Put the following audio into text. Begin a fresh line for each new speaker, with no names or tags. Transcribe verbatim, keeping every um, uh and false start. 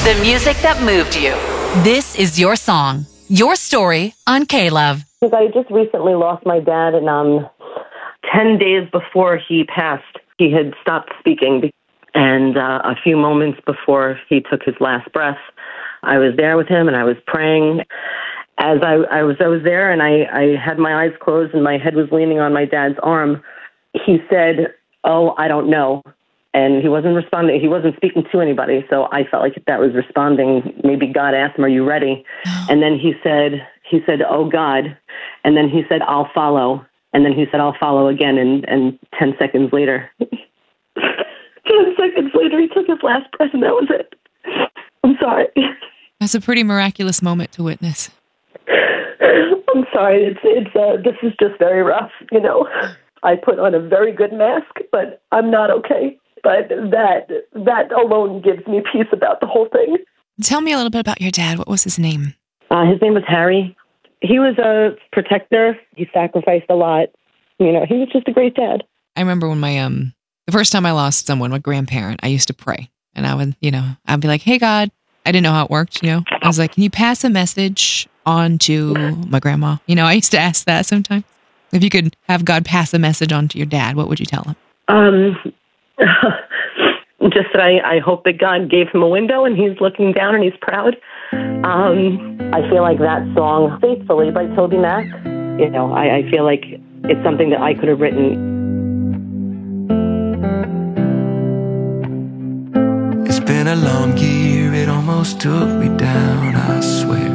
The music that moved you. This is your song, your story on K-Love.
Because I just recently lost my dad, and um, ten days before he passed, he had stopped speaking. And uh, a few moments before he took his last breath, I was there with him, and I was praying. As I, I was, I was there, and I, I had my eyes closed, and my head was leaning on my dad's arm. He said, "Oh, I don't know." And he wasn't responding. He wasn't speaking to anybody. So I felt like that was responding. Maybe God asked him, "Are you ready?" And then he said, he said, "Oh God." And then he said, "I'll follow." And then he said, "I'll follow again." And, and ten seconds later, ten seconds later, he took his last breath, and that was it. I'm sorry.
That's a pretty miraculous moment to witness.
I'm sorry. It's, it's, uh, this is just very rough. You know, I put on a very good mask, but I'm not okay. But that that alone gives me peace about the whole thing.
Tell me a little bit about your dad. What was his name?
Uh, his name was Harry. He was a protector. He sacrificed a lot. You know, he was just a great dad.
I remember when my, um, the first time I lost someone, my grandparent, I used to pray. And I would, you know, I'd be like, "Hey, God." I didn't know how it worked, you know. I was like, "Can you pass a message on to my grandma?" You know, I used to ask that sometimes. If you could have God pass a message on to your dad, what would you tell him?
Um... Just that I, I hope that God gave him a window and he's looking down and he's proud. Um, I feel like that song, Faithfully by Toby Mac, you know, I, I feel like it's something that I could have written.
It's been a long year, it almost took me down, I swear.